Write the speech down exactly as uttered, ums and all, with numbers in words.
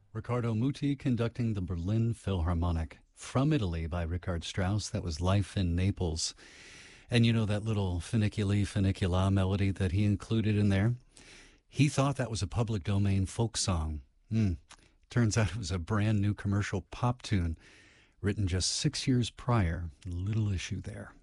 Riccardo Muti conducting the Berlin Philharmonic. From Italy by Richard Strauss. That was Life in Naples. And you know that little Funiculi Funicula melody that he included in there? He thought that was a public domain folk song. Hmm. Turns out it was a brand new commercial pop tune written just six years prior. Little issue there.